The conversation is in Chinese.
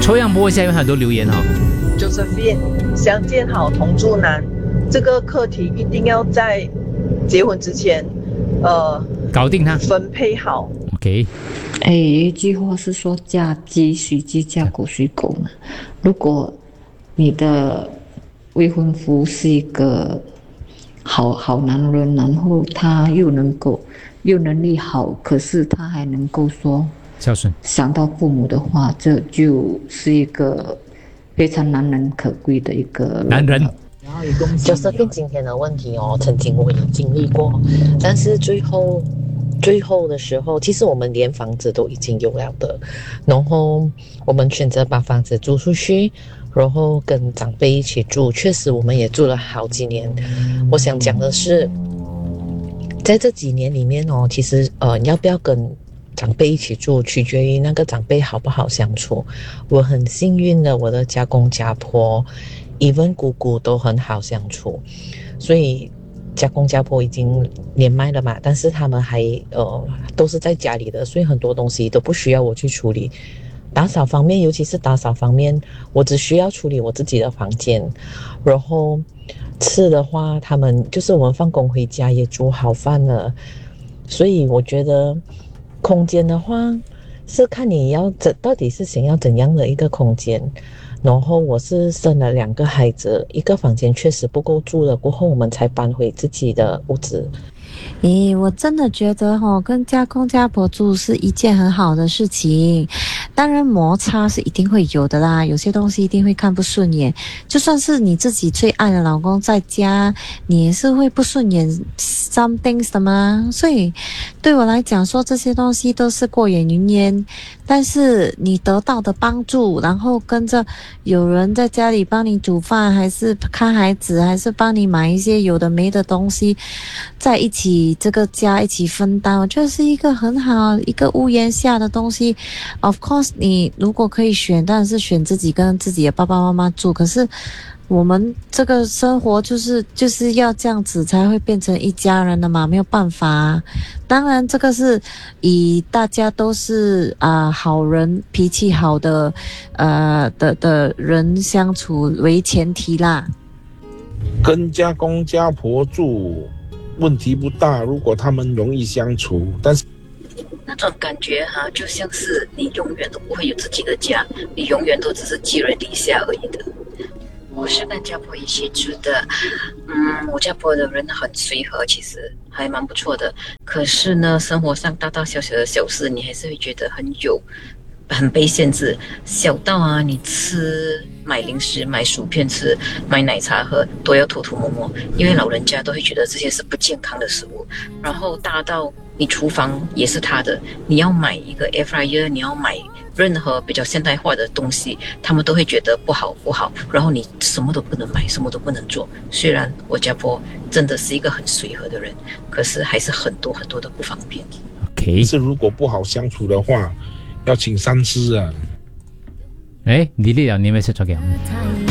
抽样播一下，有很多留言哈。 Josephine，相见好，同住难，这个课题一定要在结婚之前， 搞定它， 分配好。 OK。 有一句话是说嫁鸡随鸡，嫁狗随狗嘛。如果你的未婚夫是一个好男人，然后他又能力好，可是他还能够说孝顺， 想到父母的话，这就是一个非常难能可贵的一个男人。 就是跟今天的问题哦，曾经我也经历过，但是最后的时候，其实我们连房子都已经有了的，然后我们选择把房子租出去，然后跟长辈一起住，确实我们也住了好几年。我想讲的是，在这几年里面哦，其实你要不要跟长辈一起住，取决于那个长辈好不好相处。我很幸运的，我的家公家婆even 姑姑都很好相处，所以家公家婆已经年迈了嘛，但是他们还都是在家里的，所以很多东西都不需要我去处理。打扫方面，尤其是打扫方面，我只需要处理我自己的房间，然后吃的话，他们就是我们放工回家也煮好饭了，所以我觉得空间的话是看你到底是想要怎样的一个空间。然后我是生了2个孩子，一个房间确实不够住了，过后我们才搬回自己的屋子。 我真的觉得跟家公家婆住是一件很好的事情。当然摩擦是一定会有的啦，有些东西一定会看不顺眼，就算是你自己最爱的老公在家，你也是会不顺眼 some things 的嘛。所以对我来讲说，这些东西都是过眼云烟，但是你得到的帮助，然后跟着有人在家里帮你煮饭，还是看孩子，还是帮你买一些有的没的东西，在一起这个家一起分担，我觉得是一个很好一个屋檐下的东西。Of course， 你如果可以选，当然是选自己跟自己的爸爸妈妈住。可是我们这个生活就是要这样子才会变成一家人的嘛，没有办法啊。当然，这个是以大家都是好人、脾气好的的人相处为前提啦。 跟家公家婆住问题不大，如果他们容易相处，但是那种感觉就像是你永远都不会有自己的家，你永远都只是寄人篱下而已的。我是跟家婆一起住的，我家婆的人很随和，其实还蛮不错的。可是呢，生活上大大小小的小事，你还是会觉得很被限制。小到你买零食、买薯片吃、买奶茶喝，都要偷偷摸摸，因为老人家都会觉得这些是不健康的食物。然后大到你厨房也是他的，你要买一个 air fryer， 你要买任何比较现代化的东西，他们都会觉得不好，然后你什么都不能买，什么都不能做。虽然我家婆真的是一个很随和的人，可是还是很多很多的不方便。 OK， 是如果不好相处的话，要请三思啊。 你列了，你有没有写出给我？